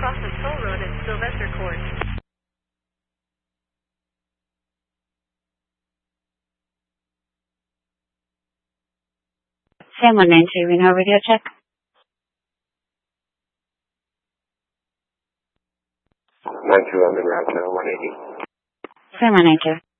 Crossing Toll Road at Sylvester Court. Sam 192, Reno radio check. I'm in route to 180. Sam 192.